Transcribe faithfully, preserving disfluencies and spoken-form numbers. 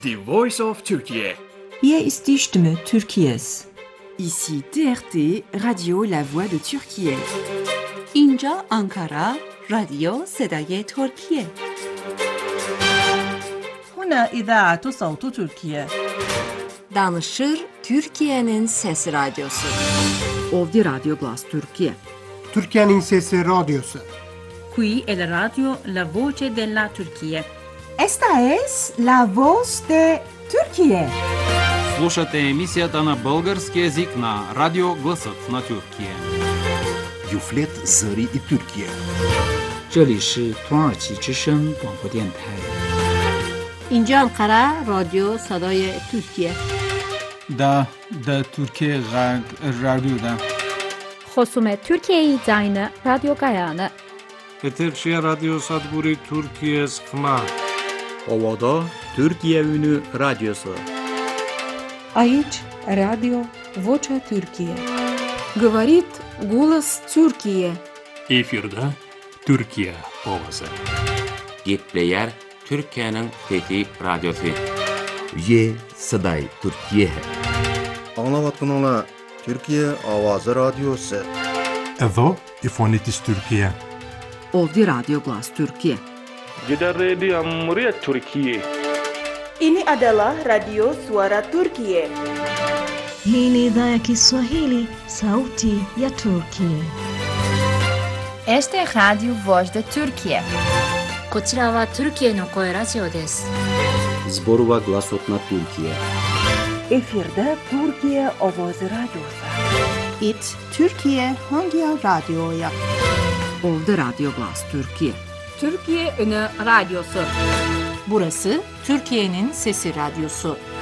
The Voice of Turkey. Hier ist die Stimme Türkiye's. Ici T R T, Radio La Voix de Türkiye. اینجا آنکارا، رادیو صدای ترکیه. هنا إذاعة صوت تركيا. Danışır Türkiye'nin Sesi Radyosu. Ovdje Radio Glas Türkiye. Türkiye'nin Sesi Radyosu. Qui è la radio La Voce della Turchia. Esta es La Voz de Türkiye. Слушате емисията на български език на Радио Гласът на Türkiye. Юфлет Зари и Türkiye. 这里是土耳其之声广播电台。 اینجا انقره رادیو صدای ترکیه. دا دا Türkiye Radyo'da. خصوم Türkiye Zayne Radyo Gayane. Eterşehir Radyo Sadburi Türkiye Skma. Ovada Türkiye Ünü Radyosu. Aici Radio Vocea Türkiye. Говорит голос Türkiye. Efirde Türkiye Ovası. Gitleyer Türkiye'nin Fethi Radyosu. Ye Saday Türkiye. Anlavatkanala Türkiye Avazı Radyosu. Evo İfonitis Türkiye. Ovdje Radio Glas Türkiye. Gider Radio Cumhuriyet Türkiye. Ini adalah Radio Suara Turkiye. Hii ni idhaa ya Kiswahili, Sauti ya Turkiye. Este é Radio Voz de Turkiye. こちらはトルキエの声ラジオです。 Zborova Glasot na Türkiye. Efirde Türkiye Ovoz Radyosu. It Türkiye hangi radyoya? Ovdje Radio Glas Türkiye. Türkiye Ünü Radyosu. Burası Türkiye'nin Sesi Radyosu.